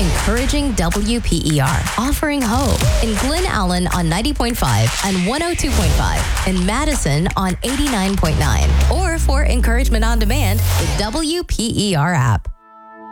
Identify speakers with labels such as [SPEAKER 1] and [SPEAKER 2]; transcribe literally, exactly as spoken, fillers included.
[SPEAKER 1] encouraging W P E R, offering hope in Glen Allen on ninety point five and one oh two point five, in Madison on eighty-nine point nine, or for encouragement on demand, the W P E R app.